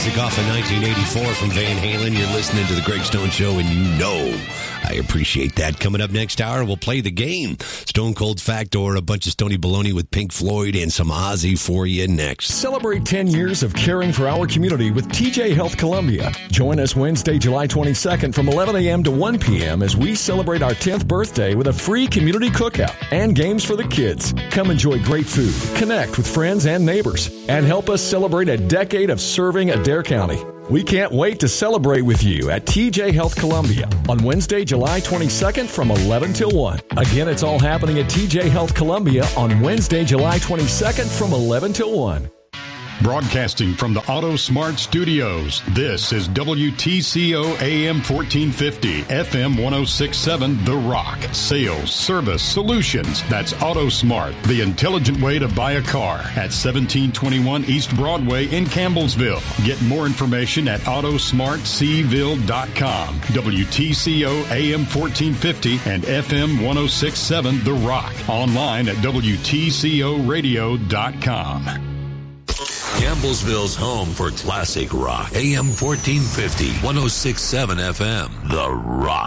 classic off of 1984 from Van Halen. You're listening to The Greg Stone Show, and you know I appreciate that. Coming up next hour, we'll play the game. Stone Cold Fact or a bunch of Stony Baloney with Pink Floyd and some Ozzy for you next. Celebrate 10 years of caring for our community with TJ Health Columbia. Join us Wednesday, July 22nd from 11 a.m. to 1 p.m. as we celebrate our 10th birthday with a free community cookout and games for the kids. Come enjoy great food, connect with friends and neighbors, and help us celebrate a decade of serving Adair County. We can't wait to celebrate with you at TJ Health Columbia on Wednesday, July 22nd from 11 till 1. Again, it's all happening at TJ Health Columbia on Wednesday, July 22nd from 11 till 1. Broadcasting from the Auto Smart Studios, this is WTCO AM 1450, FM 1067, The Rock. Sales, service, solutions. That's Auto Smart, the intelligent way to buy a car at 1721 East Broadway in Campbellsville. Get more information at autosmartcville.com. WTCO AM 1450 and FM 1067, The Rock. Online at WTCOradio.com. Campbellsville's home for classic rock. AM 1450, 1067 FM, The Rock.